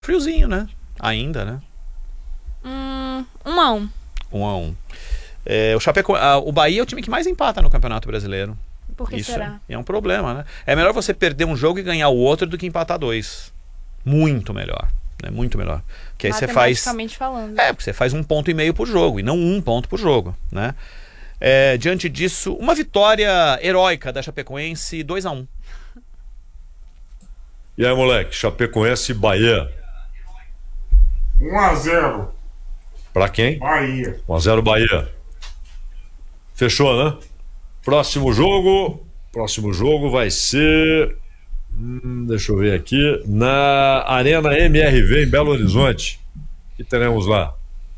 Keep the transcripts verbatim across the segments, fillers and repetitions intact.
Friozinho, né? Ainda, né? Hum, um a um. Um a um. É, o, Chapeco... ah, o Bahia é o time que mais empata no Campeonato Brasileiro. Por que Isso será? é, é um problema, né? É melhor você perder um jogo e ganhar o outro do que empatar dois. Muito melhor. Né? Muito melhor. Porque aí você faz. Matematicamente falando. É, porque você faz um ponto e meio por jogo e não um ponto por jogo, né? É, diante disso, uma vitória heróica da Chapecoense, dois a um. E aí, moleque? Chapecoense e Bahia. um a zero. Pra quem? Bahia. um a zero Bahia. Fechou, né? Próximo jogo. Próximo jogo vai ser. Hum, deixa eu ver aqui. Na Arena M R V em Belo Horizonte. O que teremos lá?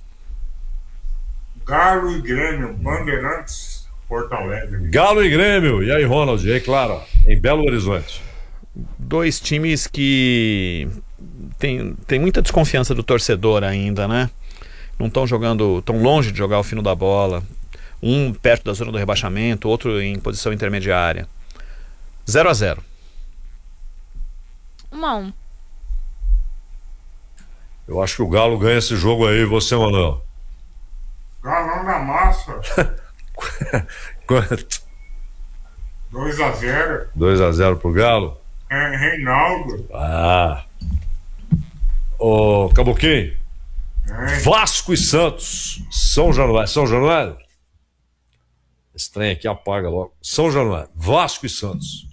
Galo e Grêmio, Bandeirantes, Porto Alegre. Galo e Grêmio. E aí, Ronald? E aí, Clara? Em Belo Horizonte. Dois times que tem, tem muita desconfiança do torcedor ainda, né? Não estão jogando, tão longe de jogar o fino da bola. Um perto da zona do rebaixamento, outro em posição intermediária. zero a zero. um a um. Eu acho que o Galo ganha esse jogo aí. E você, Manuel? Galão da massa. Quanto? dois a zero. dois a zero pro Galo? É, Reinaldo. Ah. Ô, Caboquinho. É. Vasco e Santos. São Januário. São Januário? Esse trem aqui apaga logo. São Januário. Vasco e Santos.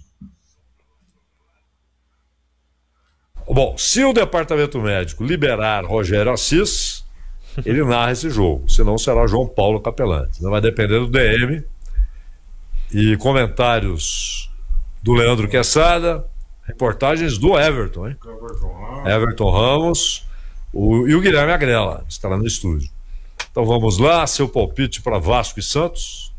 Bom, se o departamento médico liberar Rogério Assis, ele narra esse jogo. Senão será João Paulo Capelante. Não vai depender do D M. E comentários do Leandro Quesada. Reportagens do Everton, hein? Everton Ramos. Everton Ramos o, e o Guilherme Agrela estará no estúdio. Então vamos lá, seu palpite para Vasco e Santos.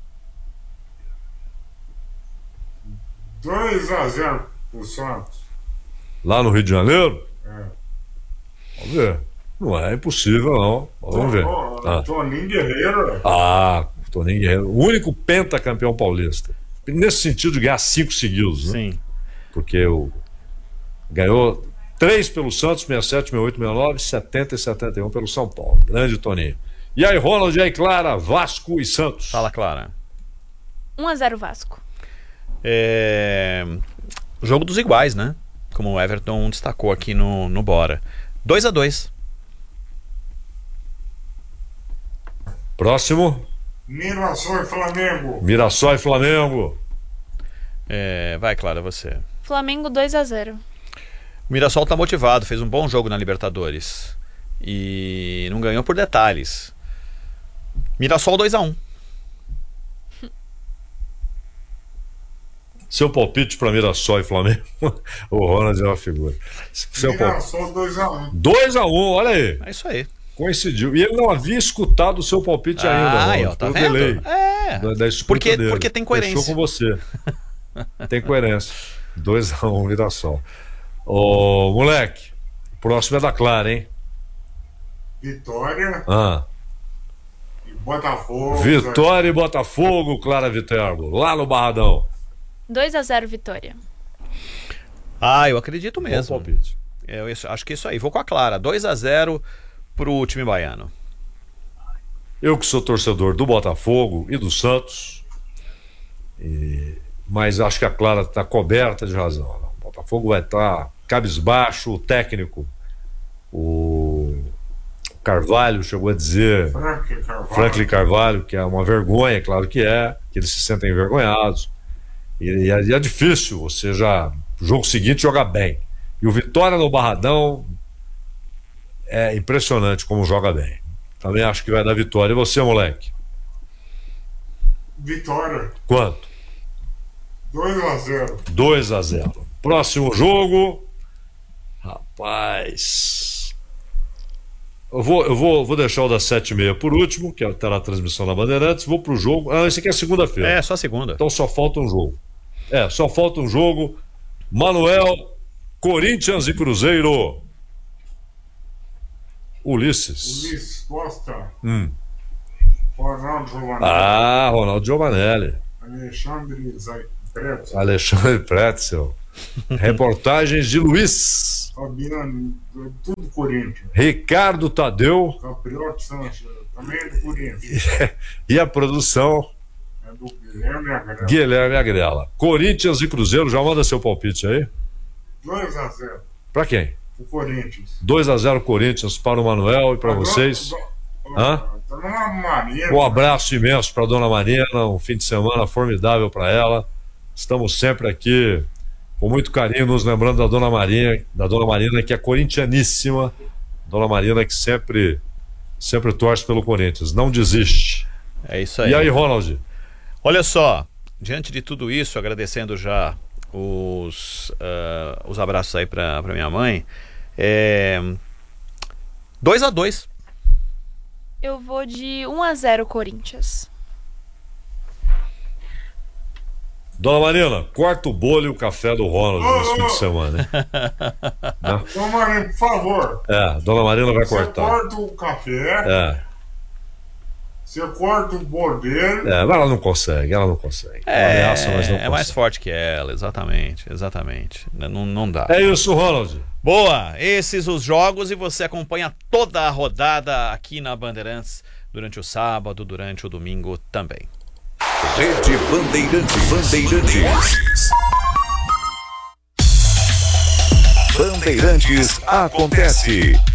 dois a zero pro Santos. Lá no Rio de Janeiro? É. Vamos ver. Não é impossível, não. Vamos ver. Oh, oh, Ah, Toninho Guerreiro. ah Toninho Guerreiro. O único pentacampeão paulista. Nesse sentido de ganhar cinco seguidos, né? Sim. Porque o ganhou três pelo Santos, sessenta e sete, sessenta e oito, sessenta e nove, setenta e setenta e um pelo São Paulo. Grande Toninho. E aí, Ronald, e aí, Clara, Vasco e Santos. Fala, Clara. um a zero Vasco. É... Jogo dos iguais, né? Como o Everton destacou aqui no, no Bora. dois a dois. Próximo. Mirassol e Flamengo. Mirassol e Flamengo. É... Vai, Clara, você. Flamengo dois a zero. O Mirassol tá motivado, fez um bom jogo na Libertadores. E não ganhou por detalhes. Mirassol dois a um. Seu palpite para Mirassol e Flamengo. O Ronald é uma figura. Seu Mirassol dois a um. dois a um, olha aí. É isso aí. Coincidiu. E ele não havia escutado o seu palpite ainda, Ah, Ronald, ó, tá pelo vendo? delay. É. Da, da escuta Porque, dele. porque tem coerência. Fechou com você. Tem coerência. dois a um, Mirassol. Ô, moleque, o próximo é da Clara, hein? Vitória Ah. e Botafogo. Vitória e Botafogo, Clara Viterbo, lá no Barradão. dois a zero Vitória. Ah, eu acredito Bom mesmo. palpite. É, eu acho que é isso aí. Vou com a Clara. dois a zero pro time baiano. Eu que sou torcedor do Botafogo e do Santos, e... mas acho que a Clara está coberta de razão. O Botafogo vai estar cabisbaixo, o técnico, o Carvalho chegou a dizer, Franklin Carvalho. Franklin Carvalho, que é uma vergonha, claro que é, que eles se sentem envergonhados. E, e é, e é difícil você já, no jogo seguinte, jogar bem. E o Vitória no Barradão é impressionante como joga bem. Também acho que vai dar vitória. E você, moleque? Vitória Quanto? dois a zero. dois a zero. Próximo jogo. Rapaz. Eu vou, eu vou, vou deixar o das sete e meia por último, que terá a transmissão na Bandeirantes. Vou pro jogo. Ah, esse aqui é segunda-feira. É, só segunda. Então só falta um jogo. É, só falta um jogo. Manuel, Corinthians e Cruzeiro. Ulisses. Ulisses Costa. Hum. Ronaldo Giovanni. Ah, Ronaldo Giovanelli. Alexandre Zay- Pretzel. Alexandre Pretzel. Reportagens de Luiz. Fabiano, tudo Corinthians. Ricardo Tadeu Capriotti Sanches, também é do Corinthians. e a produção É do Guilherme Agrela. Guilherme Agrela. Corinthians e Cruzeiro, já manda seu palpite aí. dois a zero Pra quem? o Corinthians. dois a zero Corinthians para o Manuel e para vocês. Hã? Tá numa mania. Um abraço imenso para dona Marina, um fim de semana formidável para ela. Estamos sempre aqui com muito carinho, nos lembrando da dona Marina, da dona Marina que é corintianíssima, dona Marina que sempre, sempre torce pelo Corinthians, não desiste. É isso aí. E aí, Ronald? Olha só, diante de tudo isso, agradecendo já os, uh, os abraços aí para minha mãe, é... dois a dois. Eu vou de um a zero Corinthians. Dona Marina, corta o bolo e o café do Ronald Ô, nesse ô. fim de semana, hein? Né? Ô, Marinho, por favor. É, dona Marina vai Você cortar. corta o café, É, você corta o bolo dele. é, mas ela não consegue, ela não consegue. Ela ameaça, mas não É, é mais consegue. forte que ela, exatamente, exatamente. Não, não dá. É isso, Ronald. Boa, esses os jogos e você acompanha toda a rodada aqui na Bandeirantes durante o sábado, durante o domingo também. Rede Bandeirantes. Bandeirantes. Bandeirantes acontece.